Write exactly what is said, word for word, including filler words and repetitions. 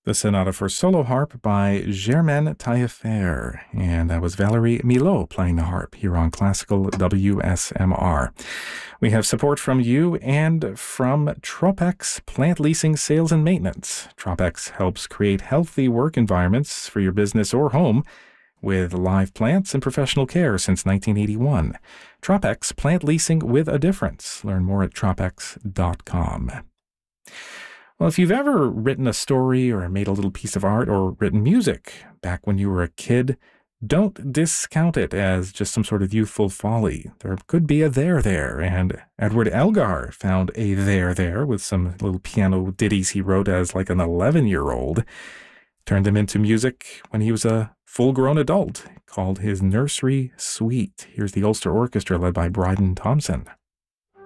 The Sonata for Solo Harp by Germaine Taillefer, and that was Valerie Milot playing the harp here on Classical W S M R. We have support from you and from Tropex Plant Leasing Sales and Maintenance. Tropex helps create healthy work environments for your business or home with live plants and professional care since nineteen eighty-one. Tropex Plant Leasing with a Difference. Learn more at tropex dot com. Well, if you've ever written a story or made a little piece of art or written music back when you were a kid, don't discount it as just some sort of youthful folly. There could be a there there, and Edward Elgar found a there there with some little piano ditties he wrote as like an eleven-year-old. Turned them into music when he was a full-grown adult, called his Nursery Suite. Here's the Ulster Orchestra led by Bryden Thompson.